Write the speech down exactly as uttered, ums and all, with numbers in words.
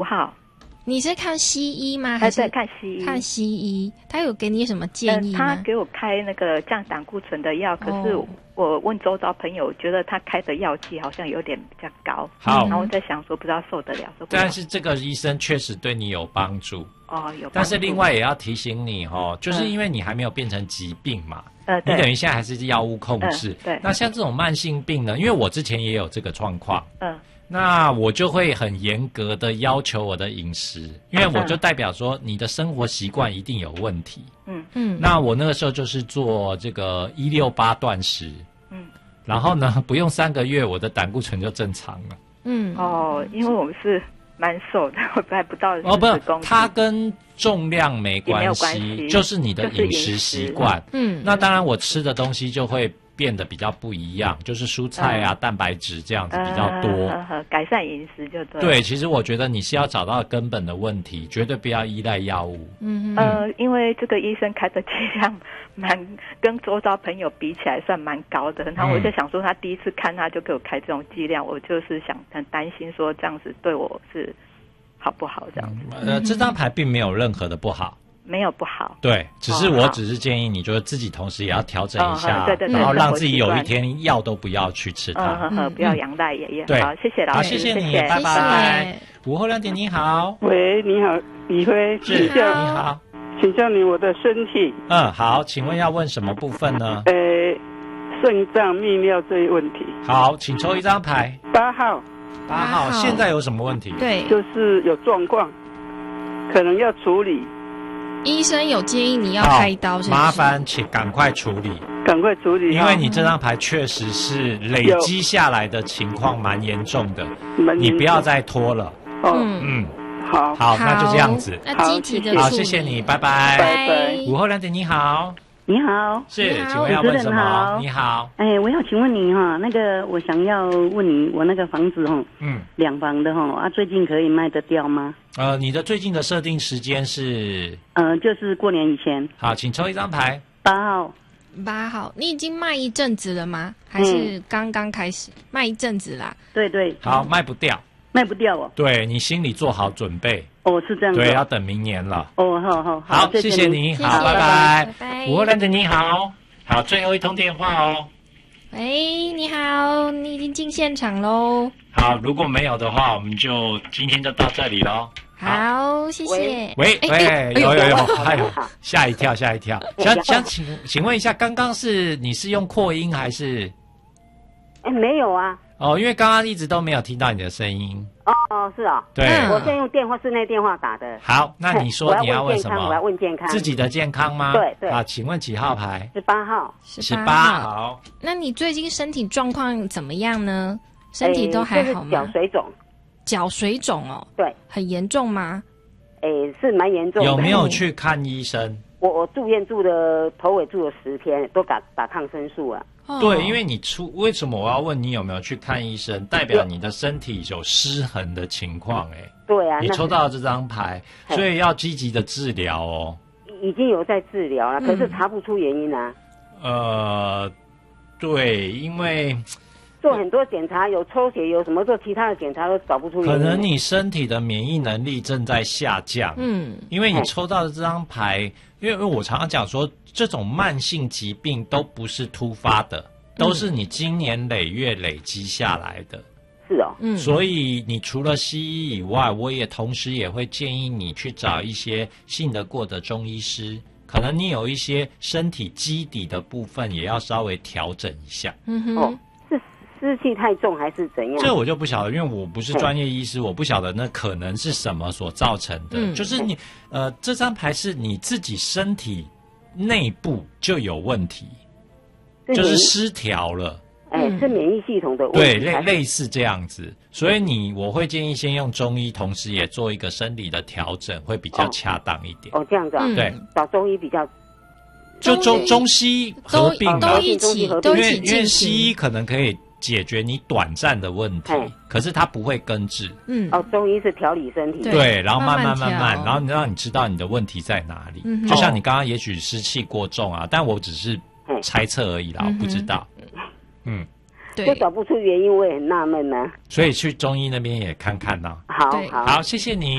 号。 你是看西医吗？还是、 哎、对，看西医。 看西医，他有给你什么建议吗？ 呃、他给我开那个降胆固醇的药，可是我问周遭朋友，觉得他开的药剂好像有点比较高。 好， 然后我在想说，不知道受得了。了但是这个医生确实对你有帮助。 哦，有帮助。 但是另外也要提醒你哦，就是因为你还没有变成疾病嘛。 呃， 你等于现在还是药物控制。 呃、对。 那像这种慢性病呢，因为我之前也有这个状况。 嗯。 那我就会很严格的要求我的饮食，因为我就代表说你的生活习惯一定有问题。 嗯嗯。 那我那个时候就是做这个一六八断食。 嗯。 然后呢，不用三个月，我的胆固醇就正常了。 嗯。 哦，因为我们是蛮瘦的，我还不到哦，不是， 公斤它跟重量没关系， 没有关系就是你的饮食习惯。 嗯。 那当然，我吃的东西就会变得比较不一样，就是蔬菜啊、嗯、蛋白质这样子比较多， 呃呃、改善饮食就对。 对，其实我觉得你是要找到根本的问题，绝对不要依赖药物。 嗯呃，因为这个医生开的剂量蛮跟周遭朋友比起来算蛮高的，然后我就想说，他第一次看他就给我开这种剂量，我就是想很担心说这样子对我是好不好这样子。 嗯、呃，这张牌并没有任何的不好。 没有不好， 对，只是我只是建议你，就是自己同时也要调整一下， 哦、对对对， 然后让自己有一天药都不要去吃它， 嗯嗯，不要仰赖爷爷。 对， 好，谢谢老师， 好，谢谢你， 谢谢拜拜。午后两点，你好， 喂，你好，李辉， 是， 请教你好， 请教你我的身体。 嗯，好，请问要问什么部分呢？ 呃，肾脏泌尿这一问题。 好，请抽一张牌。 八号， 八号，现在有什么问题？ 对， 就是有状况，可能要处理。 医生有建议你要开刀是不是？ 麻烦请赶快处理， 赶快处理， 因为你这张牌确实是累积下来的情况蛮严重的，你不要再拖了。 哦， 嗯， 好， 好，那就这样子。 那积极的处理， 好，谢谢你，拜拜， 拜拜。 午后两点，你好。 你好， 是，请问要问什么？你好， 哎，我要请问你哈，那个我想要问你，我那个房子哈，嗯，两房的哈，啊，最近可以卖得掉吗？ 呃，你的最近的设定时间是？ 呃，就是过年以前。 好，请抽一张牌。 八号。 八号，你已经卖一阵子了吗？还是刚刚开始、嗯、卖一阵子啦？ 对对。 好，卖不掉。 卖不掉哦。 对，你心里做好准备。 哦，是这样子。 对，要等明年了。 哦，好好好，好，谢谢你， 谢谢好，拜拜拜。 午后两点，你好，好，最后一通电话哦。 喂，你好，你已经进现场喽。 好，如果没有的话，我们就今天就到这里喽。 好，谢谢。 喂喂，有有有，还有吓一跳，吓一跳。想想请请问一下，刚刚是你是用扩音还是？ 哎，没有啊。 哦，因为刚刚一直都没有听到你的声音。 哦哦，是啊。 对， 我现在用电话室内电话打的。 好，那你说你要问什么？ 我要问健康。 自己的健康吗？ 对对。 啊，请问几号牌？ 十八号。 十八号。 那你最近身体状况怎么样呢？身体都还好吗？ 脚水肿。 脚水肿哦。对。很严重吗？ 诶，是蛮严重的。 有没有去看医生？ 我我住院住了头尾住了十天，都打打抗生素啊。 对，因为你出为什么我要问你有没有去看医生？代表你的身体有失衡的情况，哎。 对啊。 你抽到这张牌，所以要积极的治疗哦。 已经有在治疗了，可是查不出原因啊。 呃，对，因为。 做很多检查，有抽血，有什么做其他的检查都找不出原因。 可能你身体的免疫能力正在下降。嗯，因为你抽到的这张牌，因为我常常讲说，这种慢性疾病都不是突发的，都是你经年累月累积下来的。 是哦， 嗯，所以你除了西医以外，我也同时也会建议你去找一些信得过的中医师，可能你有一些身体基底的部分也要稍微调整一下。 嗯哼。哦，湿气太重还是怎样？ 这我就不晓得，因为我不是专业医师，我不晓得那可能是什么所造成的。嗯、就是你呃，这张牌是你自己身体内部就有问题，就是失调了。 哎、欸，是免疫系统的问题。对，类类似这样子，所以你我会建议先用中医，同时也做一个生理的调整，会比较恰当一点。 哦，这样子啊。对，找中医比较。 就中中西合并的，都一起，都一起因为因为西医可能可以解决你短暂的问题，可是它不会根治。 嗯，哦，中医是调理身体， 对，然后慢慢慢慢，然后让你知道你的问题在哪里。嗯、就像你刚刚也许湿气过重啊，但我只是猜测而已啦，我不知道。嗯， 对，就找不出原因，我也很纳闷呢。 所以去中医那边也看看呢。 好好， 好，谢谢你。